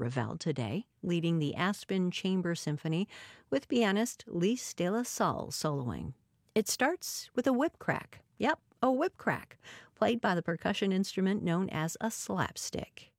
Ravel today, leading the Aspen Chamber Symphony with pianist Lise de la Salle soloing. It starts with a whip crack. Yep, a whip crack, played by the percussion instrument known as a slapstick.